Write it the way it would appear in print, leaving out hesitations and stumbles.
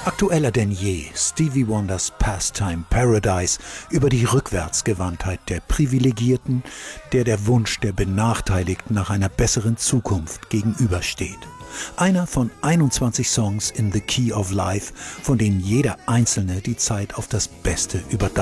Aktueller denn je, Stevie Wonders Pastime Paradise über die Rückwärtsgewandtheit der Privilegierten, der Wunsch der Benachteiligten nach einer besseren Zukunft gegenübersteht. Einer von 21 Songs in The Key of Life, von denen jeder einzelne die Zeit auf das Beste überdauert.